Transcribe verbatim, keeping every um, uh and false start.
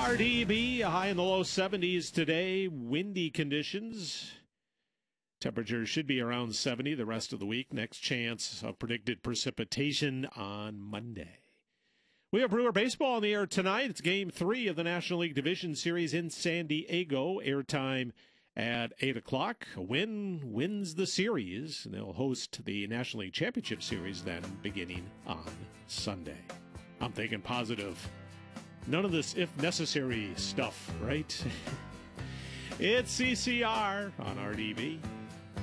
R D B, a high in the low seventies today. Windy conditions. Temperatures should be around seventy the rest of the week. Next chance of predicted precipitation on Monday. We have Brewer Baseball on the air tonight. It's game three of the National League Division Series in San Diego. Airtime at eight o'clock. A win wins the series, and they'll host the National League Championship Series then beginning on Sunday. I'm thinking positive. None of this if necessary stuff, right? It's C C R on R D B.